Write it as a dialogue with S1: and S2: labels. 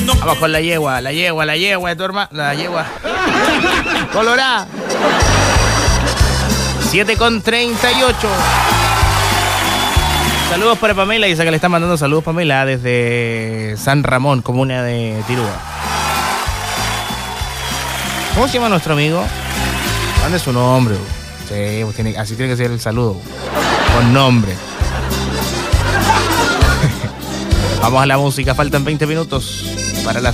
S1: Vamos con la yegua de tu hermano, la yegua colorada. 7:38. Saludos para Pamela, dice que le están mandando saludos Pamela desde San Ramón, comuna de Tirúa. ¿Cómo se llama nuestro amigo? Mande su nombre. Sí, pues así tiene que ser el saludo. Con nombre. Vamos a la música, faltan 20 minutos para las